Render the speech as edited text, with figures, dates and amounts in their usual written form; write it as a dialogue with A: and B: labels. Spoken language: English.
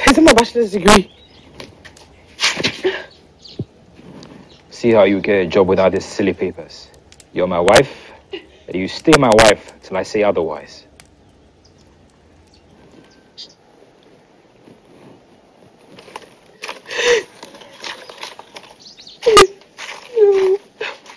A: It's my bachelor's degree.
B: See how you get a job without these silly papers. You're my wife, and you stay my wife till I say otherwise.